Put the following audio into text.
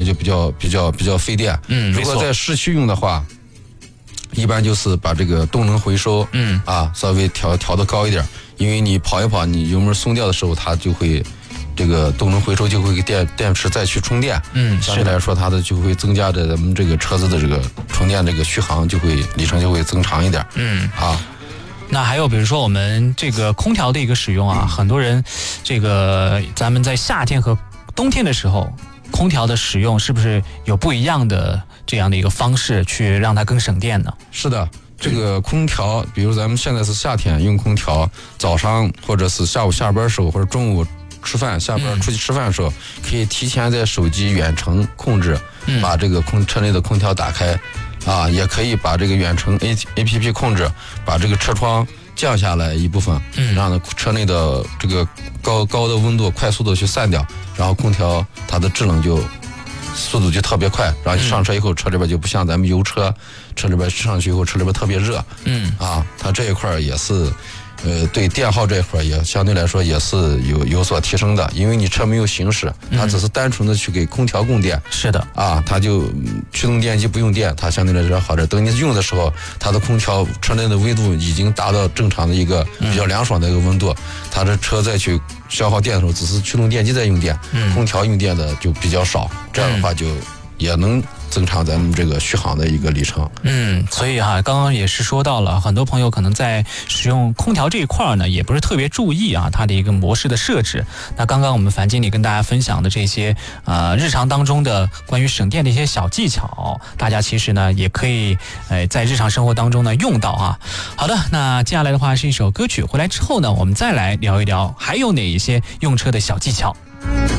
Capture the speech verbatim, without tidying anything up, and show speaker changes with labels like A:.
A: 就比较比较比较费电。
B: 嗯，
A: 如果在市区用的话，一般就是把这个动能回收，
B: 嗯
A: 啊，稍微调调的高一点，因为你跑一跑，你油门松掉的时候，它就会这个动能回收就会给电电池再去充电，
B: 嗯，
A: 相对来说它的就会增加着咱们这个车子的这个充电这个续航就会里程就会增长一点，
B: 嗯
A: 啊。
B: 那还有比如说我们这个空调的一个使用啊，很多人这个咱们在夏天和冬天的时候，空调的使用是不是有不一样的这样的一个方式去让它更省电呢？
A: 是的，这个空调，比如咱们现在是夏天用空调，早上或者是下午下班时候，或者中午吃饭下班出去吃饭的时候，可以提前在手机远程控制，把这个空车内的空调打开。啊，也可以把这个远程 A A P P 控制，把这个车窗降下来一部分，嗯，让车内的这个高高的温度快速的去散掉，然后空调它的制冷就速度就特别快，然后上车以后，车里边就不像咱们油车，车里边上去以后车里边特别热，嗯，啊，它这一块也是。呃，对电耗这一块也相对来说也是有有所提升的，因为你车没有行驶，它只是单纯的去给空调供电。
B: 是的，
A: 啊，它就驱动电机不用电，它相对来说好点。等你用的时候，它的空调车内的温度已经达到正常的一个比较凉爽的一个温度，它的车再去消耗电的时候，只是驱动电机在用电，空调用电的就比较少，这样的话就也能增长咱们这个续航的一个里程。
B: 嗯，所以哈，刚刚也是说到了，很多朋友可能在使用空调这一块呢，也不是特别注意啊，它的一个模式的设置。那刚刚我们樊经理跟大家分享的这些呃日常当中的关于省电的一些小技巧，大家其实呢也可以呃在日常生活当中呢用到啊。好的，那接下来的话是一首歌曲，回来之后呢，我们再来聊一聊还有哪一些用车的小技巧。